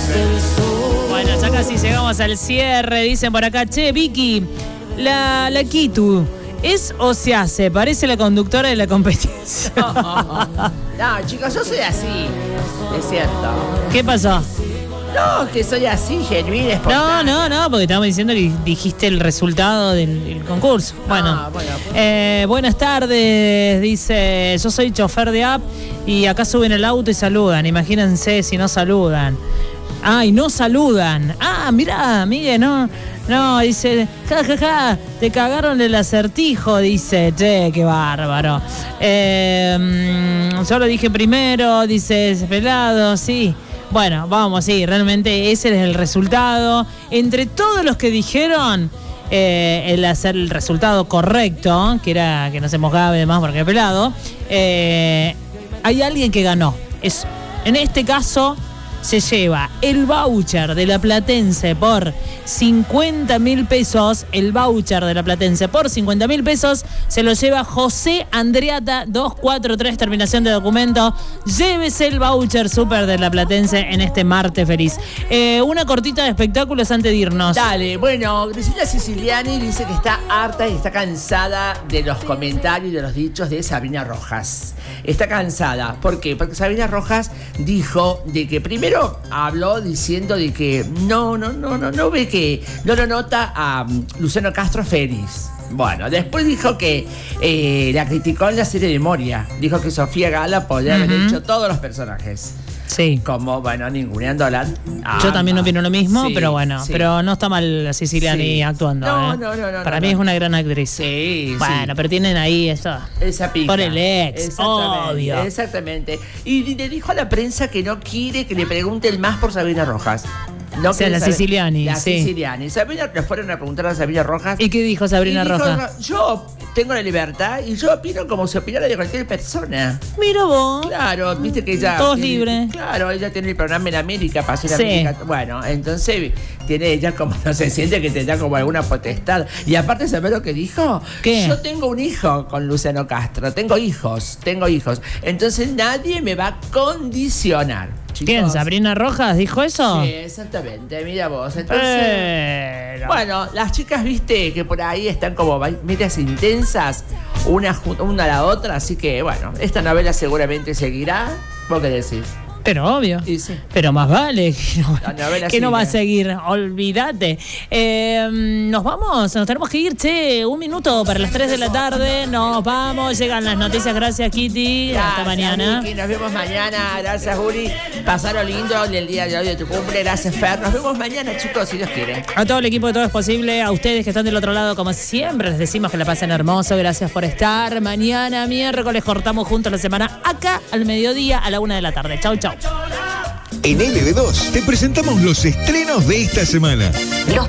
Bueno, ya casi llegamos al cierre. Dicen por acá, che, Vicky, la Kitu, ¿es o se hace? Parece la conductora de la competencia. No, chicos, yo soy así. Es cierto. ¿Qué pasó? No, que soy así, genuina, espontánea. No, porque estábamos diciendo que dijiste el resultado del concurso. Bueno, buenas tardes, dice, yo soy chofer de app y acá suben el auto y saludan. Imagínense si no saludan. Y no saludan. Mirá, Miguel, no, dice, ja, te cagaron el acertijo, dice, che, qué bárbaro. Yo lo dije primero, dice, pelado, sí. Bueno, vamos, sí, realmente ese es el resultado. Entre todos los que dijeron el hacer el resultado correcto, que era que no se mojaba y demás porque pelado, hay alguien que ganó. En este caso se lleva el voucher de la Platense por 50.000 pesos. El voucher de la Platense por 50.000 pesos se lo lleva José Andreata 243, terminación de documento. Llévese el voucher súper de la Platense en este martes feliz. Una cortita de espectáculos antes de irnos. Dale, bueno, Griselda Siciliani dice que está harta y está cansada de los comentarios y de los dichos de Sabrina Rojas. Está cansada. ¿Por qué? Porque Sabrina Rojas dijo de que primero habló diciendo de que no ve que no lo nota a Luciano Castro feliz. Bueno, después dijo que la criticó en la serie de Moria. Dijo que Sofía Gala podría haber hecho todos los personajes. Sí. Como, ninguneándola. Yo también opino lo mismo, sí, pero bueno, sí. Pero no está mal la Siciliani actuando. No. Para mí es una gran actriz. Sí, bueno, pero tienen ahí eso. Esa pica. Por el ex, obvio. Exactamente. Y le dijo a la prensa que no quiere que le pregunten más por Sabrina Rojas. No, o sea, la Siciliani. La Siciliani. Le fueron a preguntar a Sabrina Rojas. ¿Y qué dijo Sabrina Rojas? Yo tengo la libertad y yo opino como se opinara de cualquier persona. Mira vos. Claro, viste que ella... Todos libres. Claro, ella tiene el programa en América, pasó en América. Bueno, entonces tiene ella como, no se siente que tendrá como alguna potestad. Y aparte, ¿sabés lo que dijo? ¿Qué? Yo tengo un hijo con Luciano Castro, tengo hijos. Entonces nadie me va a condicionar. Chicos. ¿Quién? ¿Sabrina Rojas dijo eso? Sí, exactamente, mira vos. Entonces, bueno, las chicas, viste, que por ahí están como medias intensas, una a la otra, así que, bueno, esta novela seguramente seguirá. ¿Vos qué decís? Pero obvio. Sí. Pero más vale que no va a seguir. Olvídate. Nos tenemos que ir, che. 1 minuto para las 3 de la tarde. Nos vamos. Llegan las noticias. Gracias, Kitty. Hasta mañana. Vicky, nos vemos mañana. Gracias, Juli. Pasaron lindo el día de hoy de tu cumple. Gracias, Fer. Nos vemos mañana, chicos, si Dios quiere. A todo el equipo de Todo es Posible. A ustedes que están del otro lado, como siempre, les decimos que la pasen hermoso. Gracias por estar. Mañana, miércoles, cortamos juntos la semana acá al mediodía a la 1 de la tarde. Chau, chau. En LB2 te presentamos los estrenos de esta semana. Los